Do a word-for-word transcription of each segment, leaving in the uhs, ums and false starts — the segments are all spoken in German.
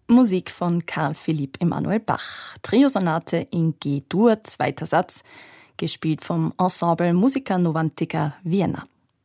Musik von Carl Philipp Emanuel Bach. Trio-Sonate in G-Dur, zweiter Satz, gespielt vom Ensemble Musica Novantica Vienna.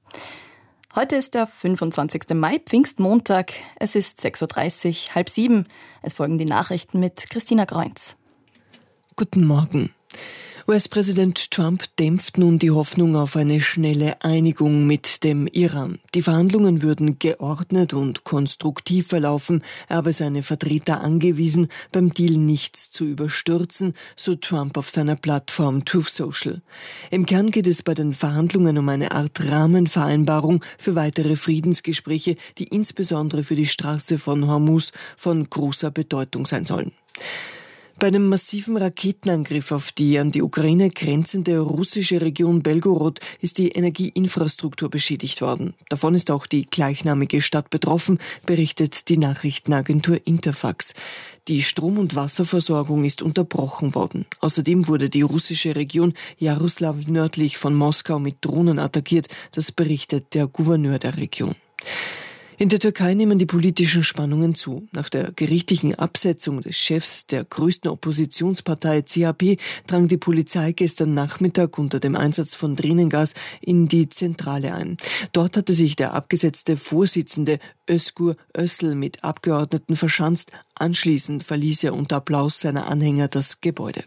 Heute ist der fünfundzwanzigster Mai, Pfingstmontag. Es ist sechs Uhr dreißig, halb sieben. Es folgen die Nachrichten mit Christina Greunz. Guten Morgen. U S-Präsident Trump dämpft nun die Hoffnung auf eine schnelle Einigung mit dem Iran. Die Verhandlungen würden geordnet und konstruktiv verlaufen. Er habe seine Vertreter angewiesen, beim Deal nichts zu überstürzen, so Trump auf seiner Plattform Truth Social. Im Kern geht es bei den Verhandlungen um eine Art Rahmenvereinbarung für weitere Friedensgespräche, die insbesondere für die Straße von Hormuz von großer Bedeutung sein sollen. Bei einem massiven Raketenangriff auf die an die Ukraine grenzende russische Region Belgorod ist die Energieinfrastruktur beschädigt worden. Davon ist auch die gleichnamige Stadt betroffen, berichtet die Nachrichtenagentur Interfax. Die Strom- und Wasserversorgung ist unterbrochen worden. Außerdem wurde die russische Region Jaroslaw nördlich von Moskau mit Drohnen attackiert. Das berichtet der Gouverneur der Region. In der Türkei nehmen die politischen Spannungen zu. Nach der gerichtlichen Absetzung des Chefs der größten Oppositionspartei C H P drang die Polizei gestern Nachmittag unter dem Einsatz von Tränengas in die Zentrale ein. Dort hatte sich der abgesetzte Vorsitzende Özgur Özel mit Abgeordneten verschanzt. Anschließend verließ er unter Applaus seiner Anhänger das Gebäude.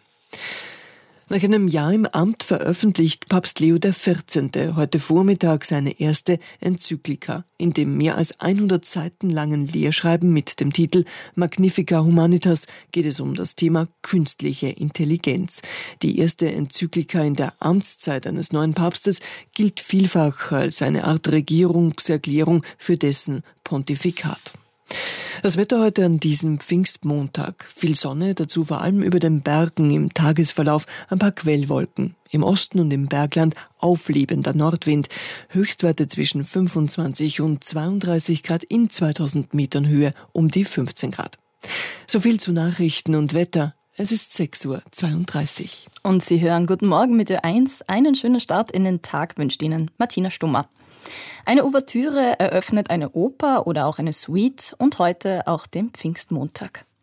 Nach einem Jahr im Amt veröffentlicht Papst Leo der vierzehnte heute Vormittag seine erste Enzyklika. In dem mehr als hundert Seiten langen Lehrschreiben mit dem Titel Magnifica Humanitas geht es um das Thema künstliche Intelligenz. Die erste Enzyklika in der Amtszeit eines neuen Papstes gilt vielfach als eine Art Regierungserklärung für dessen Pontifikat. Das Wetter heute an diesem Pfingstmontag. Viel Sonne, dazu vor allem über den Bergen im Tagesverlauf ein paar Quellwolken. Im Osten und im Bergland auflebender Nordwind. Höchstwerte zwischen fünfundzwanzig und zweiunddreißig Grad in zweitausend Metern Höhe, um die fünfzehn Grad. So viel zu Nachrichten und Wetter. Es ist sechs Uhr zweiunddreißig. Und Sie hören Guten Morgen mit Ö eins. Einen schönen Start in den Tag wünscht Ihnen Martina Stummer. Eine Ouvertüre eröffnet eine Oper oder auch eine Suite und heute auch den Pfingstmontag.